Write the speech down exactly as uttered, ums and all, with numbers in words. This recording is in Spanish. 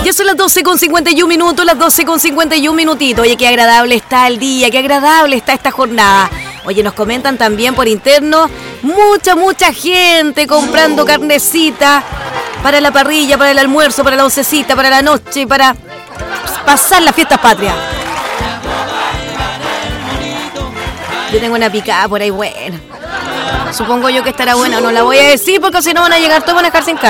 Ya son las doce con cincuenta y un minutos, las doce con cincuenta y un minutitos. Oye, qué agradable está el día, qué agradable está esta jornada. Oye, nos comentan también por interno, mucha, mucha gente comprando carnecita para la parrilla, para el almuerzo, para la oncecita, para la noche, para pasar las fiestas patrias. Yo tengo una picada por ahí buena. Supongo yo que estará buena, no la voy a decir porque si no van a llegar todos, van a dejar sin carne.